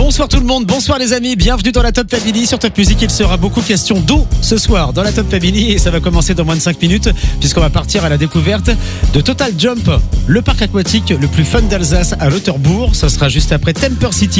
Bonsoir tout le monde, bonsoir les amis, bienvenue dans la Top Family. Sur Top Music, il sera beaucoup question d'eau ce soir dans la Top Family et ça va commencer dans moins de 5 minutes puisqu'on va partir à la découverte de Total Jump, le parc aquatique le plus fun d'Alsace à Lauterbourg. Ça sera juste après Temper City.